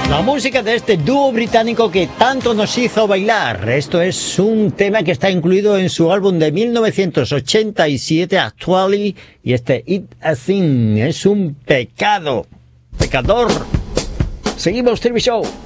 La música de este dúo británico que tanto nos hizo bailar. Esto es un tema que está incluido en su álbum de 1987, Actually, y este It a Sin es un pecado. Pecador. Seguimos, TV Show.